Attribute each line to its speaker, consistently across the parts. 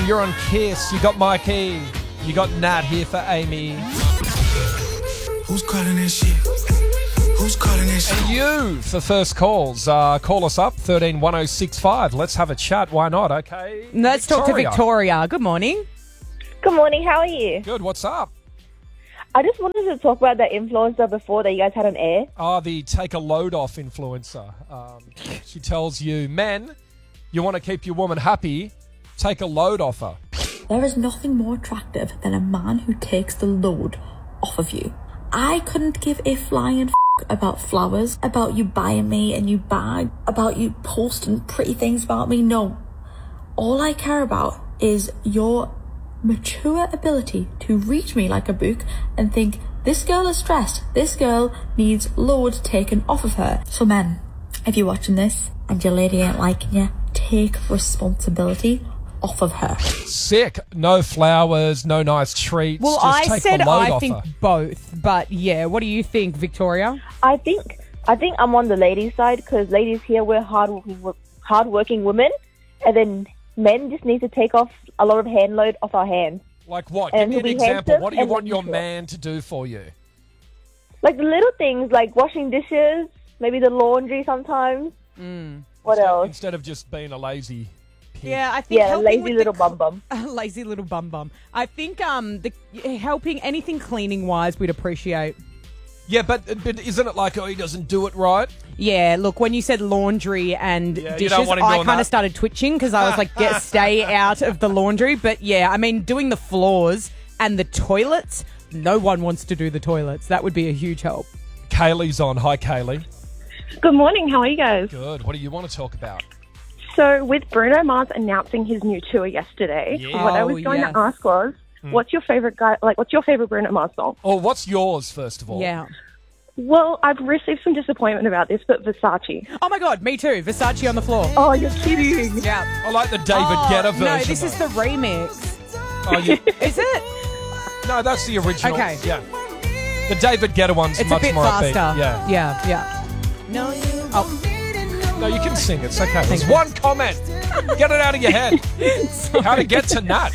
Speaker 1: you're on Kiss. You got Mikey. You got Nat here for Amy.
Speaker 2: Who's calling that shit? Who's calling that shit?
Speaker 1: And you for first calls. Call us up, 131065. Let's have a chat. Why not? Okay.
Speaker 3: Let's talk to Victoria. Good morning.
Speaker 4: Good morning, how are you?
Speaker 1: Good. What's up?
Speaker 4: I just wanted to talk about that influencer before that you guys had on air.
Speaker 1: The take a load off influencer. She tells you, men, you want to keep your woman happy, take a load off her.
Speaker 5: There is nothing more attractive than a man who takes the load off of you. I couldn't give a flying about flowers, about you buying me a new bag, about you posting pretty things about me. No. All I care about is your mature ability to read me like a book and think, this girl is stressed, this girl needs load taken off of her. So men, if you're watching this and your lady ain't liking you, take responsibility off of her.
Speaker 1: Sick. No flowers, no nice treats.
Speaker 3: Well,
Speaker 1: just
Speaker 3: I
Speaker 1: take
Speaker 3: said
Speaker 1: the load
Speaker 3: I
Speaker 1: off
Speaker 3: think
Speaker 1: her.
Speaker 3: both, but yeah, what do you think, Victoria?
Speaker 4: I think I'm on the ladies' side because ladies here, we're hardworking women, and then men just need to take off a lot of hand load off our hands.
Speaker 1: Like what?
Speaker 4: And
Speaker 1: Give me an
Speaker 4: to be
Speaker 1: example.
Speaker 4: handsome
Speaker 1: What do you
Speaker 4: and
Speaker 1: want your
Speaker 4: mature.
Speaker 1: man to do for you?
Speaker 4: Like the little things, like washing dishes, maybe the laundry sometimes. What else?
Speaker 1: Instead of just being a lazy pig.
Speaker 3: Yeah, I think
Speaker 4: Yeah,
Speaker 3: helping
Speaker 4: lazy
Speaker 3: with
Speaker 4: little bum bum.
Speaker 3: lazy little bum bum. I think helping anything cleaning wise we'd appreciate.
Speaker 1: Yeah, but isn't it like, he doesn't do it right?
Speaker 3: Yeah, look, when you said laundry and
Speaker 1: Yeah, you
Speaker 3: dishes,
Speaker 1: don't want him
Speaker 3: I
Speaker 1: doing
Speaker 3: kind
Speaker 1: that.
Speaker 3: of started twitching because I was like, stay out of the laundry. But yeah, I mean, doing the floors and the toilets, no one wants to do the toilets. That would be a huge help.
Speaker 1: Kaylee's on. Hi, Kaylee.
Speaker 6: Good morning, how are you guys?
Speaker 1: Good. What do you want to talk about?
Speaker 6: So, with Bruno Mars announcing his new tour yesterday,
Speaker 1: Yeah.
Speaker 6: what I was going to ask was, what's your favorite what's your favorite Bruno Mars song?
Speaker 1: Oh, what's yours, first of all?
Speaker 3: Yeah.
Speaker 6: Well, I've received some disappointment about this, but Versace.
Speaker 3: Oh my God, me too. Versace on the floor.
Speaker 6: Oh, you're kidding.
Speaker 3: Yeah.
Speaker 1: I like the David Guetta version.
Speaker 3: No, this is
Speaker 1: though.
Speaker 3: the remix.
Speaker 1: Oh,
Speaker 3: Is it?
Speaker 1: no, that's the original.
Speaker 3: Okay.
Speaker 1: Yeah. The David Guetta one's
Speaker 3: It's
Speaker 1: much
Speaker 3: a bit
Speaker 1: more
Speaker 3: faster.
Speaker 1: upbeat. Yeah.
Speaker 3: Yeah.
Speaker 1: No, you can sing. It's okay. There's one comment. Get it out of your head. How to get to Nat.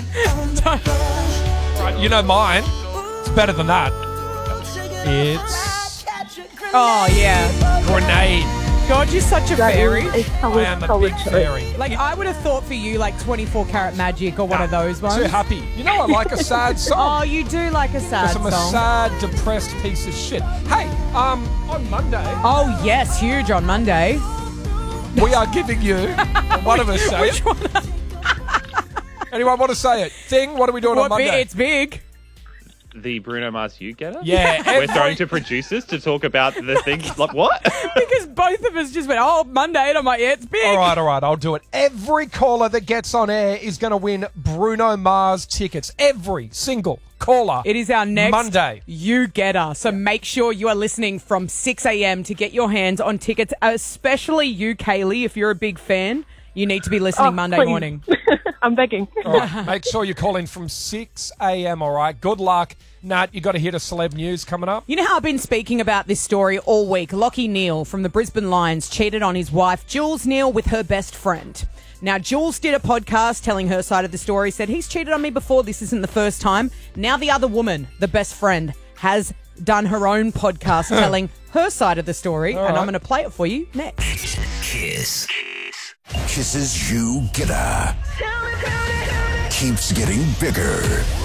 Speaker 1: Right, you know mine. It's better than that. It's
Speaker 3: Oh, yeah.
Speaker 1: Grenade.
Speaker 3: God, you're such a fairy.
Speaker 1: I am a big fairy.
Speaker 3: Like, I would have thought for you, like, 24 Karat Magic or one of those ones.
Speaker 1: Too happy. You know I like a sad
Speaker 3: Oh,
Speaker 1: song.
Speaker 3: you do like a sad
Speaker 1: Because I'm a
Speaker 3: song.
Speaker 1: sad, depressed piece of shit. Hey, on Monday,
Speaker 3: Oh, yes, huge on Monday.
Speaker 1: we are giving you, one of us say
Speaker 3: Which
Speaker 1: it.
Speaker 3: one?
Speaker 1: Anyone want to say it? Thing, what are we doing on
Speaker 3: What bit?
Speaker 1: Monday?
Speaker 3: It's big.
Speaker 7: The Bruno Mars You Getter?
Speaker 1: Yeah.
Speaker 7: We're throwing to producers to talk about the thing. Like, what?
Speaker 3: Because both of us just went, oh, Monday. And I'm like, yeah, it's big.
Speaker 1: All right, I'll do it. Every caller that gets on air is going to win Bruno Mars tickets. Every single caller.
Speaker 3: It is our next
Speaker 1: Monday.
Speaker 3: You Getter. So make sure you are listening from 6 a.m. to get your hands on tickets, especially you, Kaylee, if you're a big fan. You need to be listening Monday
Speaker 6: please.
Speaker 3: morning.
Speaker 6: I'm begging.
Speaker 1: All right, make sure you call in from 6 a.m., all right? Good luck. Nat, you got to hit a celeb news coming up.
Speaker 3: You know how I've been speaking about this story all week? Lockie Neal from the Brisbane Lions cheated on his wife, Jules Neal, with her best friend. Now, Jules did a podcast telling her side of the story, said, he's cheated on me before, this isn't the first time. Now the other woman, the best friend, has done her own podcast telling her side of the story, and I'm going to play it for you next.
Speaker 2: Kiss. Kiss's You Getter. Keeps getting bigger.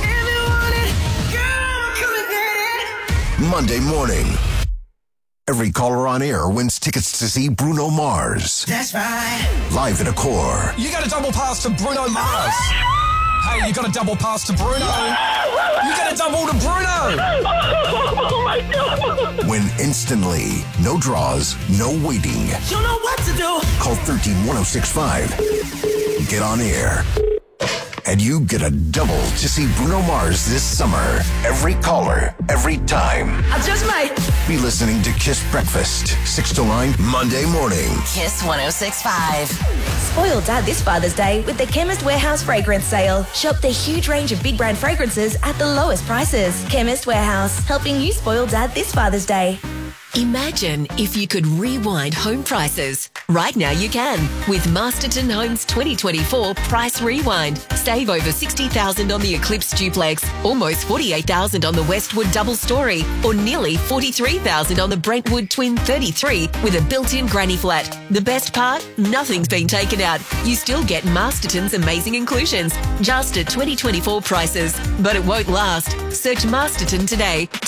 Speaker 2: Monday morning. Every caller on air wins tickets to see Bruno Mars. That's right. Live at Accor.
Speaker 1: You got a double pass to Bruno Mars. Hey, you got a double pass to Bruno. You got a double to Bruno.
Speaker 6: Oh, my God.
Speaker 2: Win instantly. No draws, no waiting.
Speaker 6: You know what to do.
Speaker 2: Call 131065. Get on air. And you get a double to see Bruno Mars this summer. Every caller, every time.
Speaker 6: I just might.
Speaker 2: Be listening to Kiss Breakfast, 6 to 9, Monday morning.
Speaker 8: Kiss 106.5. Spoil Dad this Father's Day with the Chemist Warehouse fragrance sale. Shop the huge range of big brand fragrances at the lowest prices. Chemist Warehouse, helping you spoil Dad this Father's Day.
Speaker 9: Imagine if you could rewind home prices. Right now you can with Masterton Homes 2024 Price Rewind. Save over $60,000 on the Eclipse Duplex, almost $48,000 on the Westwood Double Story, or nearly $43,000 on the Brentwood Twin 33 with a built-in granny flat. The best part? Nothing's been taken out. You still get Masterton's amazing inclusions, just at 2024 prices. But it won't last. Search Masterton today.